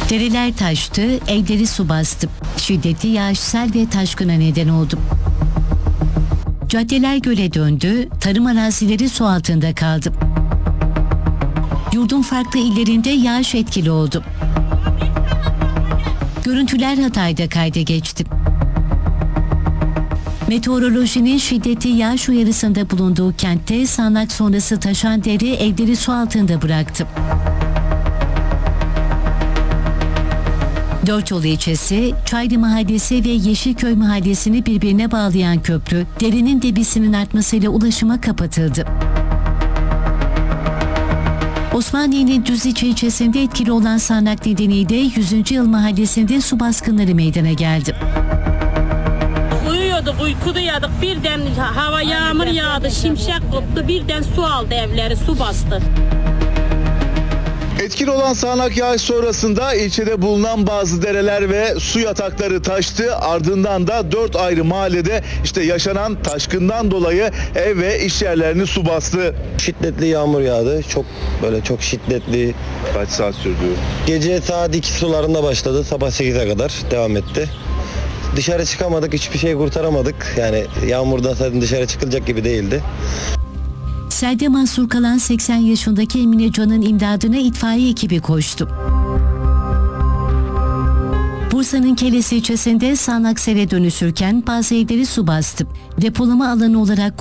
Dereler taştı, evleri su bastı. Şiddetli yağış sel ve taşkına neden oldu. Caddeler göle döndü, tarım arazileri su altında kaldı. Yurdun farklı illerinde yağış etkili oldu. Görüntüler Hatay'da kayda geçti. Meteorolojinin şiddetli yağış uyarısında bulunduğu kentte sağanak sonrası taşan dere evleri su altında bıraktı. Dörtyol ilçesi, Çaylı Mahallesi ve Yeşilköy Mahallesi'ni birbirine bağlayan köprü, derenin debisinin artmasıyla ulaşıma kapatıldı. Osmaniye'nin Düzlice ilçesinde etkili olan sağanak nedeniyle 100. Yıl Mahallesi'nde su baskınları meydana geldi. Uyuyorduk, uykudaydık. Birden hava yağmur yağdı, şimşek koptu. Birden su aldı evleri, su bastı. Etkili olan sağanak yağış sonrasında ilçede bulunan bazı dereler ve su yatakları taştı. Ardından da 4 ayrı mahallede yaşanan taşkından dolayı ev ve iş yerlerini su bastı. Şiddetli yağmur yağdı. Çok şiddetli. Kaç saat sürdü? Gece saat 2 sularında başladı. Sabah 8'e kadar devam etti. Dışarı çıkamadık. Hiçbir şey kurtaramadık. Yani yağmurda zaten dışarı çıkılacak gibi değildi. Selde mahsur kalan 80 yaşındaki Emine Can'ın imdadına itfaiye ekibi koştu. Bursa'nın Kelesi ilçesinde sağanak sele dönüşürken bazı evleri su bastı. Depolama alanı olarak